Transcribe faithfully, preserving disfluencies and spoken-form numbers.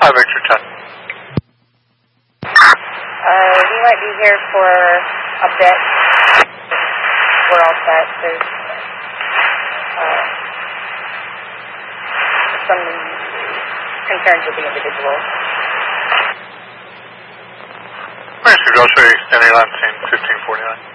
Hi, Victor ten. Uh, we might be here for a bit. We're all set. There's uh, some concerns with the individual. Thanks, I'll show you standing on scene fifteen forty-nine.